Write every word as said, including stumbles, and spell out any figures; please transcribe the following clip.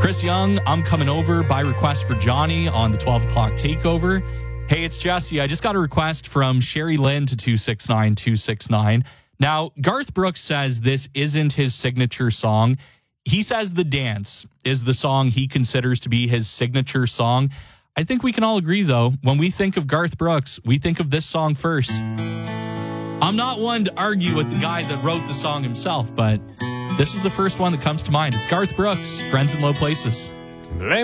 Chris Young, I'm Coming Over by request for Johnny on the twelve o'clock takeover. Hey, it's Jesse. I just got a request from Sherry Lynn to two six nine two six nine. Now, Garth Brooks says this isn't his signature song. He says The Dance is the song he considers to be his signature song. I think we can all agree, though, when we think of Garth Brooks, we think of this song first. I'm not one to argue with the guy that wrote the song himself, but this is the first one that comes to mind. It's Garth Brooks, Friends in Low Places. Blame